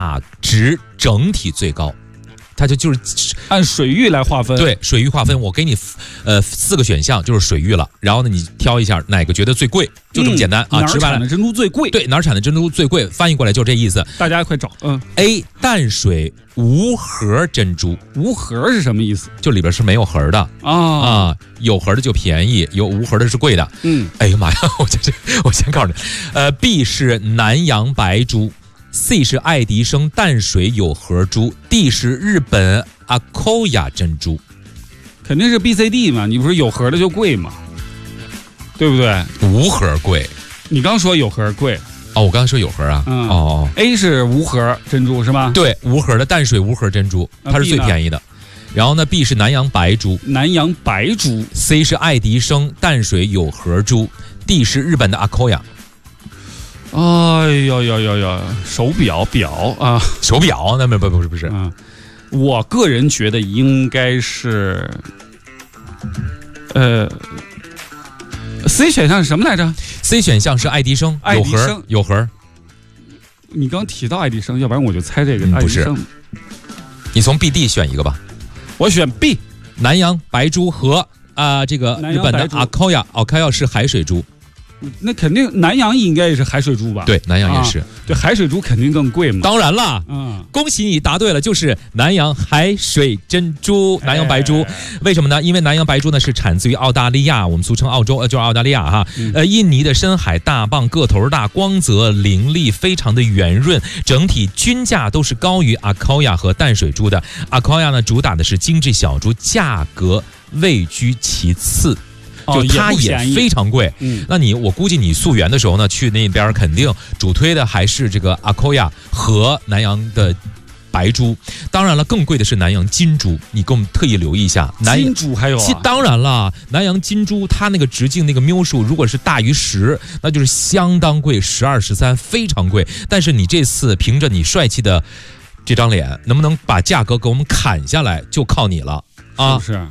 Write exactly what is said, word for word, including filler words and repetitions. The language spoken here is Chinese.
值整体最高。它就就是按水域来划分， 对，水域划分，我给你呃四个选项就是水域了，然后呢你挑一下哪个觉得最贵，就这么简单、 嗯、 啊。 哪儿产的珍珠最贵？ 对，哪儿产的珍珠最贵，翻译过来就这意思。 大家快找，嗯 ，A 淡水无核珍珠， 无核是什么意思？ 就里边是没有核的啊啊，有核的就便宜，有无核的是贵的。 嗯， 哎呀妈呀，我这这我先告诉你，呃 ，B 是南洋白珠。C 是爱迪生淡水有核珠 ，D 是日本阿扣亚珍珠， 肯定是 B、C、D 嘛？你不是有核的就贵嘛？对不对？ 无核贵， 你刚说有核贵哦，我刚才说有核啊， 嗯、 哦 ，A 是无核珍珠是吧？ 对，无核的淡水无核珍珠，它是最便宜的。然后呢 ，B 是南洋白珠， 南洋白珠 ，C 是爱迪生淡水有核珠 ，D 是日本的阿扣亚。 哎呦呦呦呦！手表表啊， 手表那不不不是不是， 嗯，我个人觉得应该是，呃 ，C 选项是什么来着 ？C 选项是爱迪生，有核有核。 你刚提到爱迪生，要不然我就猜这个、 嗯、 爱迪生。 你从 B、D 选一个吧。 我选 B， 南洋白珠和啊、呃、这个日本的阿扣亚，阿扣亚是海水珠。 那肯定南洋应该也是海水珠吧？ 对，南洋也是、啊。 对，海水珠肯定更贵嘛。 当然了，嗯，恭喜你答对了，就是南洋海水珍珠，南洋白珠。哎、为什么呢？因为南洋白珠呢是产自于澳大利亚，我们俗称澳洲，呃，就是澳大利亚哈。嗯、呃，印尼的深海大蚌个头大，光泽凌厉，非常的圆润，整体均价都是高于阿扣亚和淡水珠的。阿扣亚呢主打的是精致小珠，价格位居其次。就它也非常贵，哦嗯， 那你我估计你溯源的时候呢，去那边肯定主推的还是这个阿扣亚和南洋的白珠。当然了，更贵的是南洋金珠，你给我们特意留意一下。南金珠还有啊？ 当然了，南洋金珠它那个直径那个缪数，如果是大于十，那就是相当贵，十二十三非常贵。但是你这次凭着你帅气的这张脸，能不能把价格给我们砍下来，就靠你了啊！ 是不是？